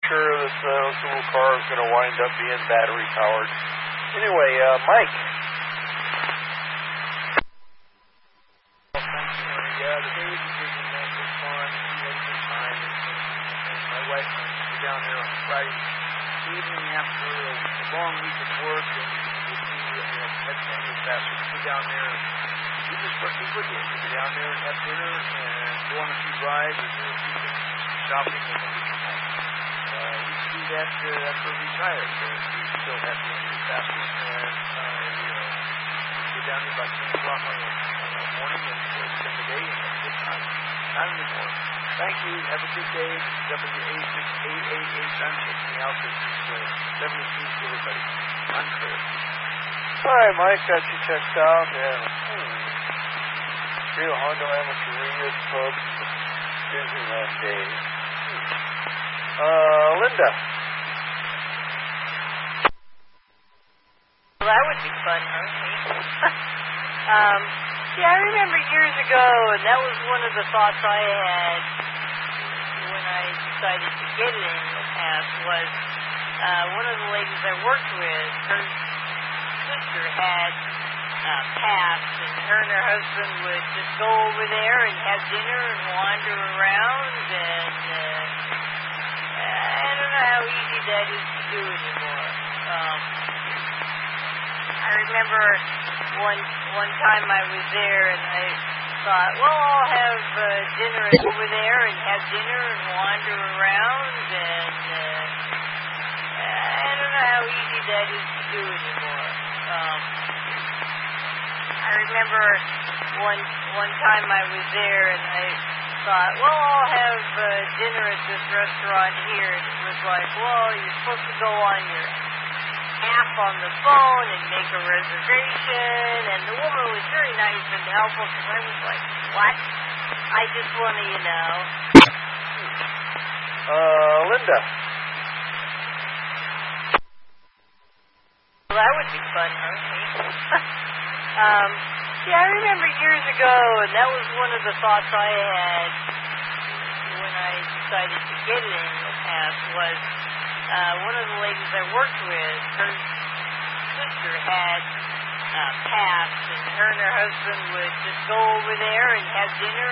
sure that those little car is going to wind up being battery powered. Anyway, Mike. Yeah, the day was busy, man. It was fun. We had a good time. And my wife and I were down there on Friday evening after a long week of work, and we had family fast. We go down there. We just what people do. We go down there and have dinner and go on a few rides or do a few things, shopping, and then we come home. We used to do that after we retired. We still have family fast, and go down there about 10 o'clock on the morning and spend the day and have a good time. Not anymore. Thank you. Have a good day. WA6888 Sunset. The Alpha is 73 to everybody. I'm clear. All right, Mike. Got you checked out. Yeah. Rio Hondo Amateuristas Club. Disneyland Days. Linda. Well, that would be fun, huh? Yeah, I remember years ago, and that was one of the thoughts I had when I decided to get it in the past was one of the ladies I worked with, her sister had passed, and her husband would just go over there and have dinner and wander around, and I don't know how easy that is to do anymore. I remember one time I was there, and I thought, well, I'll have dinner over there and have dinner and wander around, and I don't know how easy that is to do anymore. I remember one time I was there, and I thought, well, I'll have dinner at this restaurant here, and it was like, well, you're supposed to go on your app on the phone and make a reservation, and the woman was very nice and helpful, because I was like, what? I just want to, Linda. Well, that would be fun, huh? Yeah, I remember years ago, and that was one of the thoughts I had when I decided to get it in the past was one of the ladies I worked with, her sister had passed, and her husband would just go over there and have dinner